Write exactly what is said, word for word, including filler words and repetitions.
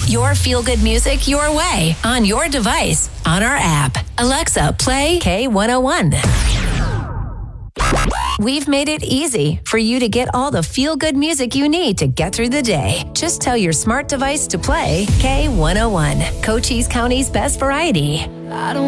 Your feel-good music your way, on your device, on our app. Alexa, play K one oh one. We've made it easy for you to get all the feel-good music you need to get through the day. Just tell your smart device to play K one oh one, Cochise County's best variety. I don't